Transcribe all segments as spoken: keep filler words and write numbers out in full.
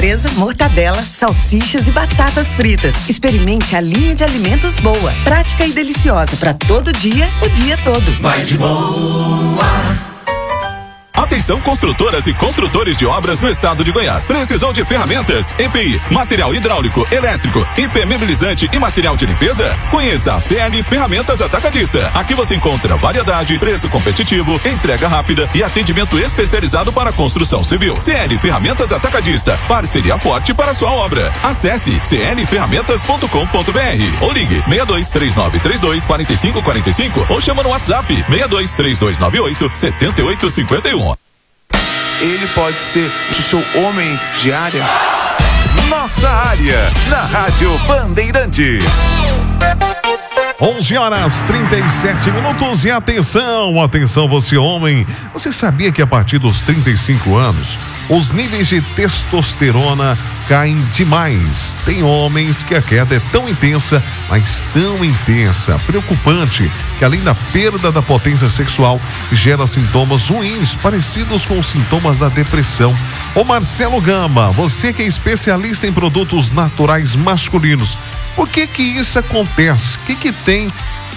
calabresa, mortadela, salsichas e batatas fritas. Experimente a linha de alimentos Boa. Prática e deliciosa para todo dia, o dia todo. Vai de Boa. Atenção construtoras e construtores de obras no estado de Goiás. Precisam de ferramentas, E P I, material hidráulico, elétrico, impermeabilizante e material de limpeza? Conheça a C L Ferramentas Atacadista. Aqui você encontra variedade, preço competitivo, entrega rápida e atendimento especializado para construção civil. C L Ferramentas Atacadista, parceria forte para sua obra. Acesse c l ferramentas ponto com ponto b r ou ligue seis dois três nove três dois quatro cinco quatro cinco ou chama no WhatsApp seis dois três dois nove oito sete oito cinco um. Ele pode ser o seu homem de área? Nossa área, na Rádio Bandeirantes. onze horas trinta e sete minutos e atenção, atenção você homem, você sabia que a partir dos trinta e cinco anos, os níveis de testosterona caem demais? Tem homens que a queda é tão intensa, mas tão intensa, preocupante, que além da perda da potência sexual, gera sintomas ruins, parecidos com os sintomas da depressão. Ô Marcelo Gama, você que é especialista em produtos naturais masculinos, por que que isso acontece? O que que tem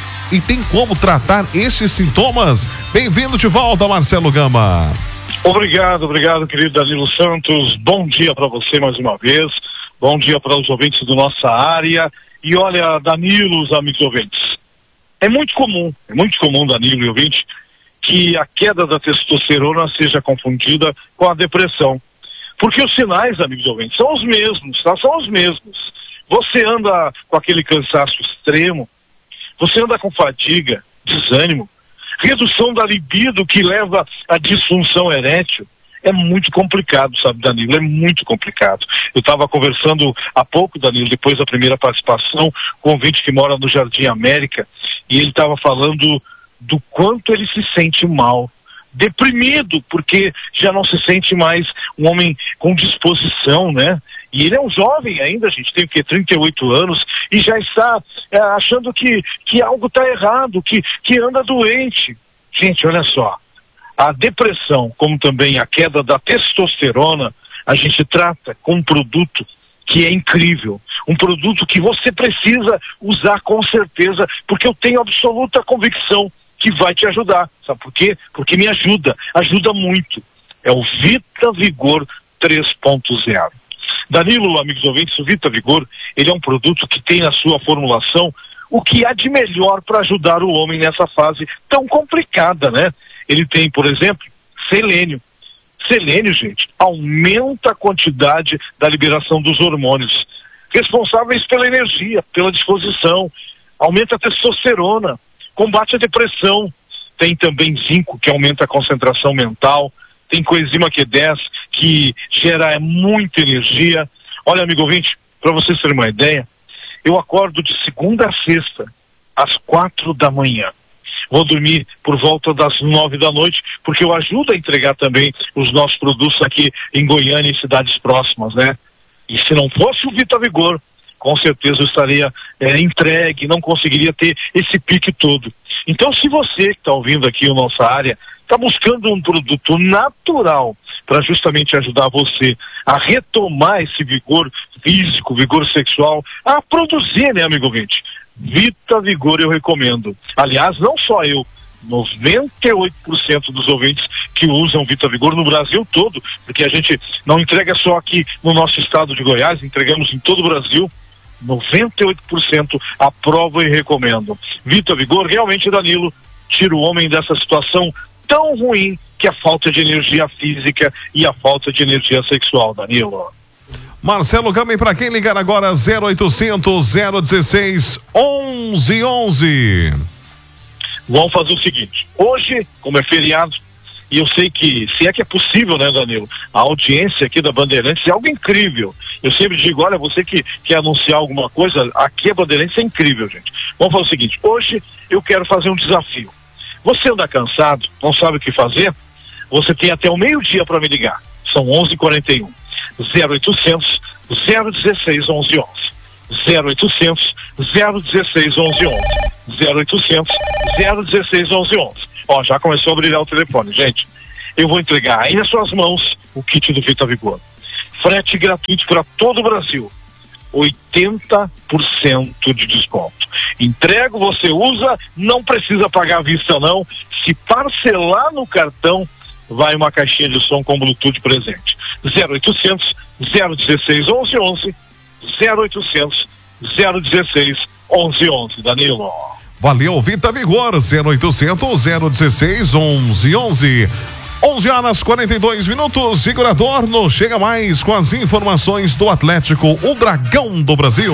e tem como tratar esses sintomas? Bem-vindo de volta, Marcelo Gama. Obrigado, obrigado, querido Danilo Santos. Bom dia para você mais uma vez. Bom dia para os ouvintes do Nossa Área. E olha, Danilo, os amigos ouvintes, é muito comum, é muito comum, Danilo e ouvinte, que a queda da testosterona seja confundida com a depressão. Porque os sinais, amigos ouvintes, são os mesmos, tá? São os mesmos. Você anda com aquele cansaço extremo, você anda com fadiga, desânimo, redução da libido que leva à disfunção erétil. É muito complicado, sabe, Danilo? É muito complicado. Eu estava conversando há pouco, Danilo, depois da primeira participação, com um ouvinte que mora no Jardim América, e ele estava falando do quanto ele se sente mal, deprimido, porque já não se sente mais um homem com disposição, né? E ele é um jovem ainda, gente, tem o quê? trinta e oito anos, e já está é, achando que, que algo está errado, que, que anda doente. Gente, olha só, a depressão, como também a queda da testosterona, a gente trata com um produto que é incrível, um produto que você precisa usar com certeza, porque eu tenho absoluta convicção que vai te ajudar. Sabe por quê? Porque me ajuda, ajuda muito. É o Vita Vigor três ponto zero. Danilo, amigos ouvintes, o Vita Vigor, ele é um produto que tem na sua formulação o que há de melhor para ajudar o homem nessa fase tão complicada, né? Ele tem, por exemplo, selênio. Selênio, gente, aumenta a quantidade da liberação dos hormônios responsáveis pela energia, pela disposição, aumenta a testosterona, combate a depressão. Tem também zinco, que aumenta a concentração mental. Tem coenzima Q dez, que gera muita energia. Olha, amigo ouvinte, para vocês terem uma ideia, eu acordo de segunda a sexta, às quatro da manhã. Vou dormir por volta das nove da noite, porque eu ajudo a entregar também os nossos produtos aqui em Goiânia e cidades próximas, né? E se não fosse o Vita Vigor, com certeza eu estaria é, entregue, não conseguiria ter esse pique todo. Então, se você que está ouvindo aqui a nossa área, está buscando um produto natural para justamente ajudar você a retomar esse vigor físico, vigor sexual, a produzir, né, amigo ouvinte? Vita Vigor eu recomendo. Aliás, não só eu, noventa e oito por cento dos ouvintes que usam Vita Vigor no Brasil todo, porque a gente não entrega só aqui no nosso estado de Goiás, entregamos em todo o Brasil. noventa e oito por cento aprovam e recomendam. Vita Vigor, realmente, Danilo, tira o homem dessa situação tão ruim que é a falta de energia física e a falta de energia sexual, Danilo. Marcelo Gama, para quem ligar agora, zero oitocentos, zero dezesseis, onze onze. Vamos fazer o seguinte, hoje, como é feriado, e eu sei que, se é que é possível, né, Danilo, a audiência aqui da Bandeirantes é algo incrível. Eu sempre digo, olha, você que quer anunciar alguma coisa, aqui a Bandeirantes é incrível, gente. Vamos fazer o seguinte, hoje eu quero fazer um desafio. Você anda cansado, não sabe o que fazer? Você tem até o meio-dia para me ligar. São onze e quarenta e um. zero oitocentos, zero dezesseis, onze onze. zero oitocentos, zero dezesseis, onze onze. zero oitocentos, zero dezesseis, onze onze. Ó, já começou a brilhar o telefone, gente. Eu vou entregar aí nas suas mãos o kit do Vita Vigor. frete gratuito para todo o Brasil. oitenta por cento de desconto. Entrego, você usa, não precisa pagar à vista não. Se parcelar no cartão, vai uma caixinha de som com Bluetooth presente. zero oitocentos, zero dezesseis, onze onze, zero oitocentos, zero dezesseis, onze onze. Danilo. Valeu, Vita Vigor, zero oitocentos, zero dezesseis, onze onze. onze horas e quarenta e dois minutos. Igor Adorno chega mais com as informações do Atlético, o Dragão do Brasil.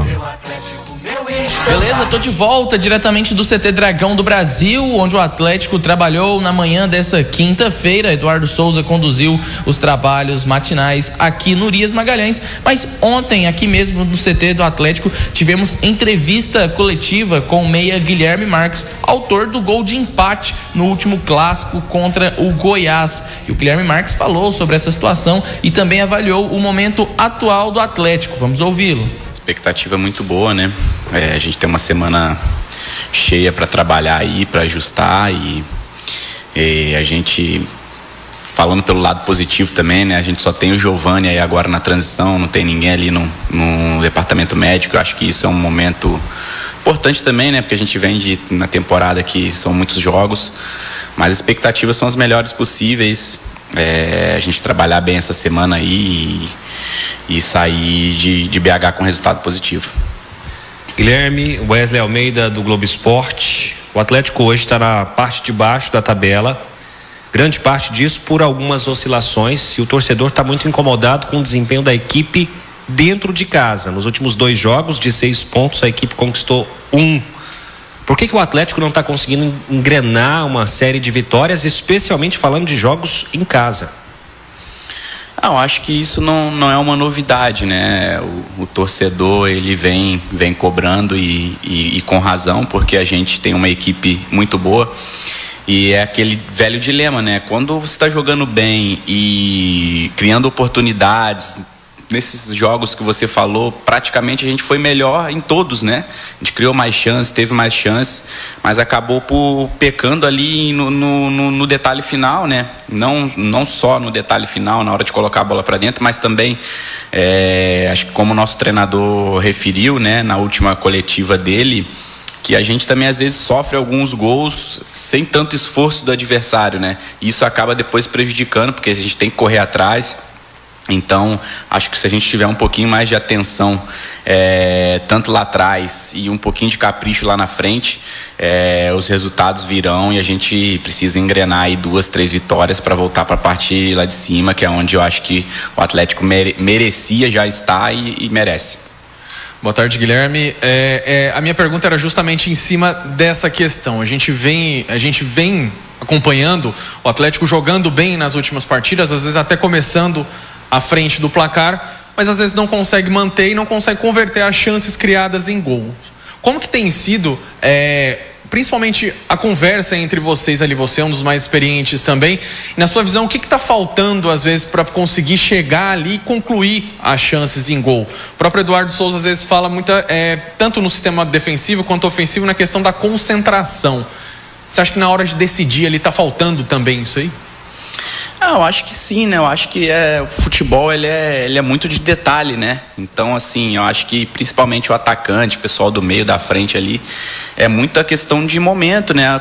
Beleza, tô de volta diretamente do C T Dragão do Brasil, onde o Atlético trabalhou na manhã dessa quinta-feira. Eduardo Souza conduziu os trabalhos matinais aqui no Urias Magalhães, mas ontem aqui mesmo no C T do Atlético tivemos entrevista coletiva com o meia Guilherme Marques, autor do gol de empate no último clássico contra o Goiás. E o Guilherme Marques falou sobre essa situação e também avaliou o momento atual do Atlético. Vamos ouvi-lo. Expectativa muito boa, né? É, a gente tem uma semana cheia para trabalhar aí, para ajustar e, e a gente, falando pelo lado positivo também, né? A gente só tem o Giovani aí agora na transição, não tem ninguém ali no, no departamento médico. Eu acho que isso é um momento importante também, né? Porque a gente vem de, na temporada que são muitos jogos, mas as expectativas são as melhores possíveis. É, a gente trabalhar bem essa semana aí e, e sair de, de B H com resultado positivo. Guilherme, Wesley Almeida do Globo Esporte. O Atlético hoje está na parte de baixo da tabela, grande parte disso por algumas oscilações, e o torcedor está muito incomodado com o desempenho da equipe dentro de casa. Nos últimos dois jogos de seis pontos, a equipe conquistou um. Por que que o Atlético não está conseguindo engrenar uma série de vitórias, especialmente falando de jogos em casa? Ah, eu acho que isso não, não é uma novidade, né? O, o torcedor, ele vem, vem cobrando e, e, e com razão, porque a gente tem uma equipe muito boa e é aquele velho dilema, né? Quando você está jogando bem e criando oportunidades, nesses jogos que você falou, praticamente a gente foi melhor em todos, né? A gente criou mais chances, teve mais chances, mas acabou por pecando ali no, no, no detalhe final, né? Não, não só no detalhe final, na hora de colocar a bola para dentro, mas também, é, acho que como o nosso treinador referiu, né, na última coletiva dele, que a gente também às vezes sofre alguns gols sem tanto esforço do adversário, né? E isso acaba depois prejudicando, porque a gente tem que correr atrás. Então, acho que se a gente tiver um pouquinho mais de atenção, é, tanto lá atrás e um pouquinho de capricho lá na frente, é, os resultados virão e a gente precisa engrenar aí duas, três vitórias para voltar para a parte lá de cima, que é onde eu acho que o Atlético mere- merecia já estar e, e merece. Boa tarde, Guilherme. É, é, a minha pergunta era justamente em cima dessa questão. A gente vem, a gente vem acompanhando o Atlético jogando bem nas últimas partidas, às vezes até começando à frente do placar, mas às vezes não consegue manter e não consegue converter as chances criadas em gol. Como que tem sido, é, principalmente a conversa entre vocês ali, você é um dos mais experientes também, e na sua visão, o que está faltando às vezes para conseguir chegar ali e concluir as chances em gol? O próprio Eduardo Souza às vezes fala muita, é, tanto no sistema defensivo quanto ofensivo, na questão da concentração. Você acha que na hora de decidir ali está faltando também isso aí? Ah, eu acho que sim, né? Eu acho que é, o futebol ele é, ele é muito de detalhe, né? Então, assim, eu acho que principalmente o atacante, o pessoal do meio, da frente ali, é muita questão de momento, né?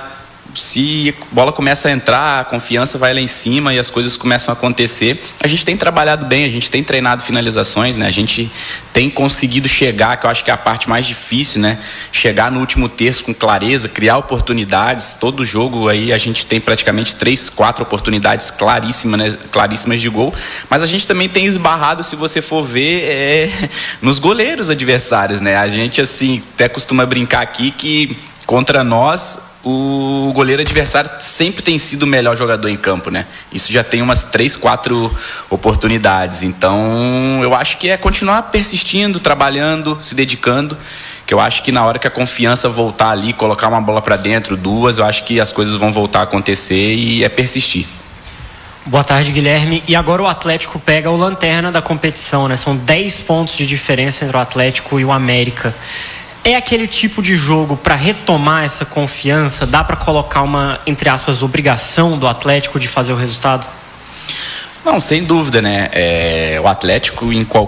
Se a bola começa a entrar, a confiança vai lá em cima e as coisas começam a acontecer. A gente tem trabalhado bem, a gente tem treinado finalizações, né? A gente tem conseguido chegar, que eu acho que é a parte mais difícil, né? Chegar no último terço com clareza, criar oportunidades. Todo jogo aí a gente tem praticamente três, quatro oportunidades claríssimas, né? Claríssimas de gol. Mas a gente também tem esbarrado, se você for ver, é... nos goleiros adversários, né? A gente, assim, até costuma brincar aqui que contra nós o goleiro adversário sempre tem sido o melhor jogador em campo, né? Isso já tem umas três, quatro oportunidades. Então, eu acho que é continuar persistindo, trabalhando, se dedicando, que eu acho que na hora que a confiança voltar ali, colocar uma bola para dentro, duas, eu acho que as coisas vão voltar a acontecer e é persistir. Boa tarde, Guilherme. E agora o Atlético pega o lanterna da competição, né? São dez pontos de diferença entre o Atlético e o América. É aquele tipo de jogo para retomar essa confiança? Dá para colocar uma, entre aspas, obrigação do Atlético de fazer o resultado? Não, sem dúvida, né? É, o Atlético em qualquer